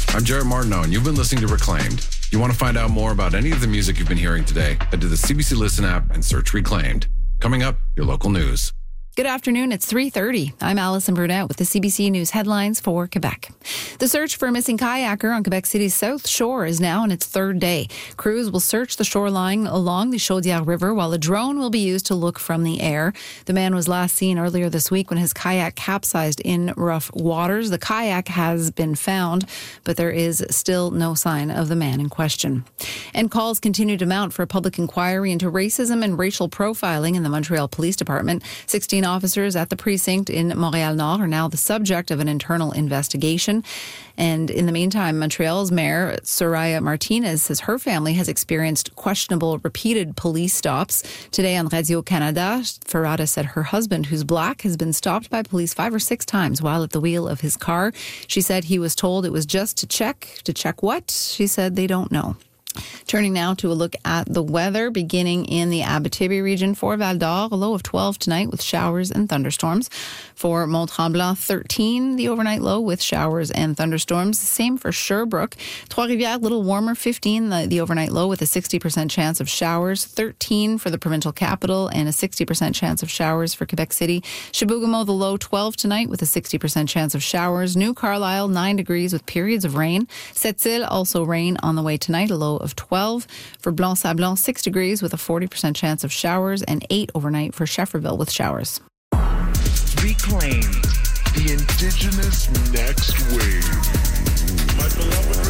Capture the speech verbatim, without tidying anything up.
I'm Jared Martineau, and you've been listening to Reclaimed. You want to find out more about any of the music you've been hearing today, head to the C B C Listen app and search Reclaimed. Coming up, your local news. Good afternoon. It's three thirty. I'm Alison Brunette with the C B C News headlines for Quebec. The search for a missing kayaker on Quebec City's South Shore is now on its third day. Crews will search the shoreline along the Chaudière River while a drone will be used to look from the air. The man was last seen earlier this week when his kayak capsized in rough waters. The kayak has been found, but there is still no sign of the man in question. And calls continue to mount for a public inquiry into racism and racial profiling in the Montreal Police Department. sixteen officers at the precinct in Montréal-Nord are now the subject of an internal investigation. And in the meantime, Montreal's mayor, Soraya Martinez, says her family has experienced questionable repeated police stops. Today on Radio-Canada, Ferrada said her husband, who's black, has been stopped by police five or six times while at the wheel of his car. She said he was told it was just to check. To check what? She said they don't know. Turning now to a look at the weather, beginning in the Abitibi region. For Val-d'Or, a low of twelve tonight with showers and thunderstorms. For Mont-Tremblant, thirteen, the overnight low with showers and thunderstorms. Same for Sherbrooke. Trois-Rivières, a little warmer, fifteen, the, the overnight low with a sixty percent chance of showers. thirteen for the provincial capital and a sixty percent chance of showers for Quebec City. Chibougamau, the low twelve tonight with a sixty percent chance of showers. New Carlisle, nine degrees with periods of rain. Sept-Îles, also rain on the way tonight, a low of twelve. For Blanc-Sablon, six degrees with a forty percent chance of showers, and eight overnight for Schefferville with showers. Reclaim the Indigenous next wave. My beloved